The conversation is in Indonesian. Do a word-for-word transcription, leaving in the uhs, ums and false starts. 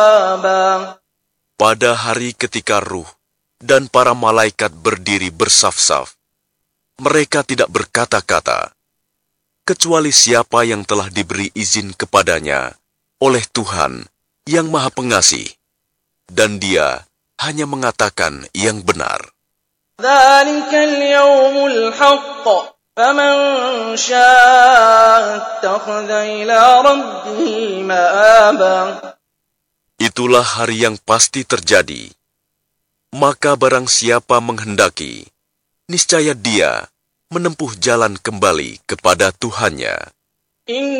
Pada hari ketika Ruh dan para malaikat berdiri bersaf-saf, mereka tidak berkata-kata, kecuali siapa yang telah diberi izin kepadanya oleh Tuhan yang Maha Pengasih, dan Dia hanya mengatakan yang benar. ذَلِكَ الْيَوْمُ الْحَقُّ فَمَنْ شَاءَ اتَّخَذَ إِلَى رَبِّهِ مَآبًا. Itulah hari yang pasti terjadi. Maka barang siapa menghendaki, niscaya dia menempuh jalan kembali kepada Tuhannya.